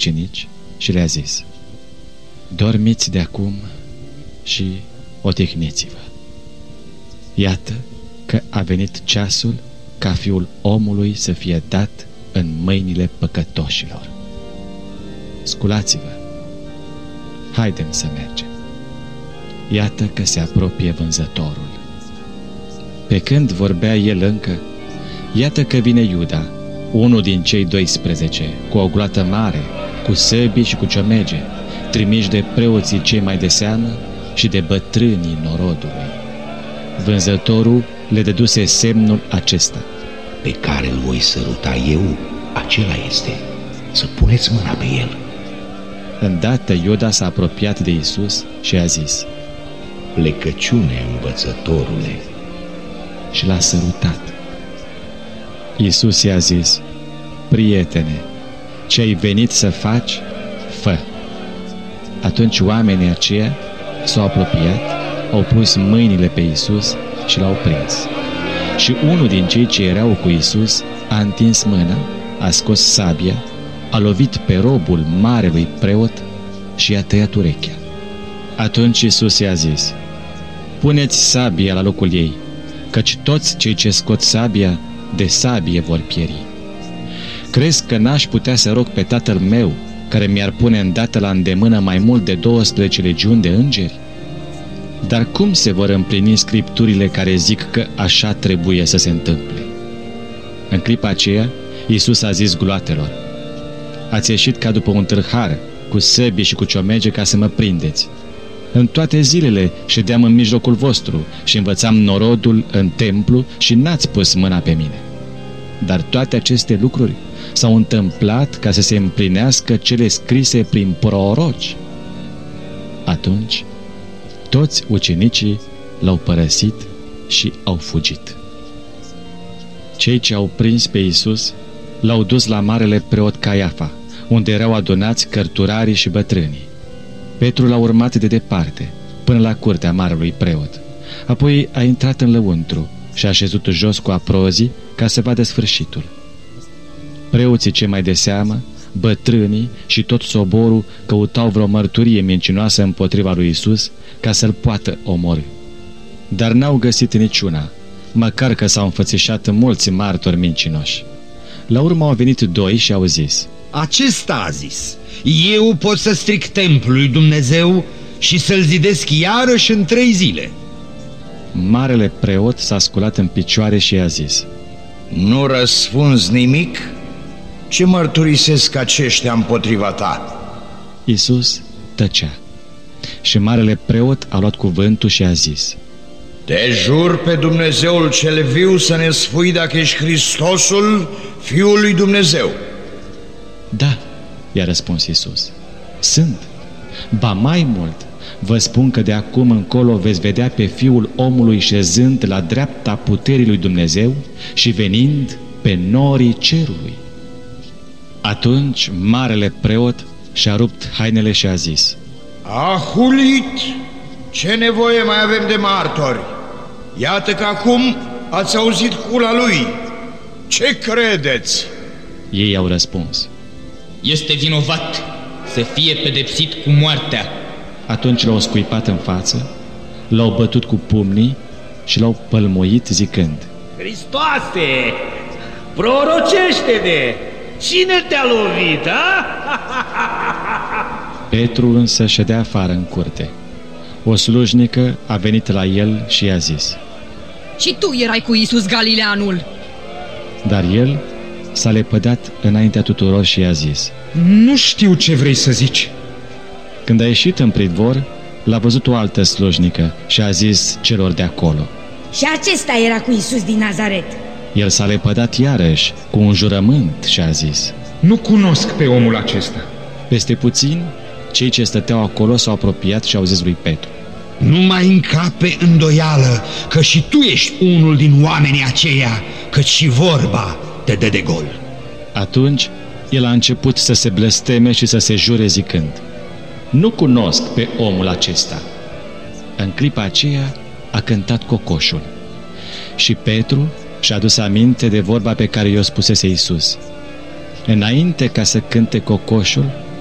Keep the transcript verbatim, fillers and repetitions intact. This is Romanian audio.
ucenici și le-a zis: dormiți de acum și odihniți-vă. Iată că a venit ceasul ca Fiul omului să fie dat în mâinile păcătoșilor. Sculați-vă, haidem să mergem. Iată că se apropie vânzătorul. Pe când vorbea el încă, iată că vine Iuda, unul din cei doisprezece, cu o gloată mare, cu săbii și cu ciomege, trimiși de preoții cei mai de seamă și de bătrânii norodului. Vânzătorul le dăduse semnul acesta: pe care îl voi săruta eu, acela este. Să puneți mâna pe el. Îndată Iuda s-a apropiat de Iisus și a zis: plecăciune, învățătorule. Și l-a sărutat. Iisus i-a zis: prietene, ce ai venit să faci, fă. Atunci oamenii aceia s-au apropiat, au pus mâinile pe Iisus și l-au prins. Și unul din cei ce erau cu Iisus a întins mâna, a scos sabia, a lovit pe robul marelui preot și i-a tăiat urechea. Atunci Iisus i-a zis: puneți sabia la locul ei, căci toți cei ce scot sabia, de sabie vor pieri. Crezi că n-aș putea să rog pe Tatăl meu, care mi-ar pune îndată la îndemână mai mult de douăsprezece legiuni de îngeri? Dar cum se vor împlini scripturile care zic că așa trebuie să se întâmple? În clipa aceea, Iisus a zis gloatelor: ați ieșit ca după un tâlhar, cu săbii și cu ciomege, ca să mă prindeți. În toate zilele ședeam în mijlocul vostru și învățam norodul în templu și n-ați pus mâna pe mine. Dar toate aceste lucruri s-au întâmplat ca să se împlinească cele scrise prin proroci. Atunci toți ucenicii l-au părăsit și au fugit. Cei ce au prins pe Iisus l-au dus la marele preot Caiafa, unde erau adunați cărturarii și bătrânii. Petru l-a urmat de departe, până la curtea marelui preot. Apoi a intrat în lăuntru și a șezut jos cu aprozii ca să vadă sfârșitul. Preoții cei mai de seamă, bătrânii și tot soborul căutau vreo mărturie mincinoasă împotriva lui Iisus ca să-l poată omorî. Dar n-au găsit niciuna, măcar că s-au înfățișat mulți martori mincinoși. La urmă au venit doi și au zis: acesta a zis: eu pot să stric templul lui Dumnezeu și să-l zidesc iarăși în trei zile. Marele preot s-a sculat în picioare și i-a zis: nu răspunzi nimic? Ce mărturisesc aceștia împotriva ta? Iisus tăcea. Și marele preot a luat cuvântul și a zis: te jur pe Dumnezeul cel viu să ne spui dacă ești Hristosul, Fiul lui Dumnezeu. Da, i-a răspuns Iisus, sunt. Ba mai mult, vă spun că de acum încolo veți vedea pe Fiul omului șezând la dreapta puterii lui Dumnezeu și venind pe norii cerului. Atunci marele preot și-a rupt hainele și a zis: a hulit! Ce nevoie mai avem de martori? Iată că acum ați auzit cula lui. Ce credeți? Ei au răspuns: este vinovat, să fie pedepsit cu moartea. Atunci l-au scuipat în față, l-au bătut cu pumnii și l-au pălmuit zicând: Hristoase, prorocește-ne! Cine te-a lovit, a? Petru însă ședea afară în curte. O slujnică a venit la el și i-a zis: și tu erai cu Iisus Galileanul. Dar el s-a lepădat înaintea tuturor și i-a zis: nu știu ce vrei să zici. Când a ieșit în pridvor, l-a văzut o altă slujnică și a zis celor de acolo: și acesta era cu Iisus din Nazaret. El s-a lepădat iarăși cu un jurământ și a zis: nu cunosc pe omul acesta. Peste puțin, cei ce stăteau acolo s-au apropiat și au zis lui Petru: nu mai încape îndoială că și tu ești unul din oamenii aceia, căci și vorba te dă de gol. Atunci el a început să se blesteme și să se jure zicând: nu cunosc pe omul acesta. În clipa aceea a cântat cocoșul. Și Petru și-a adus aminte de vorba pe care i-o spusese Iisus: înainte ca să cânte cocoșul,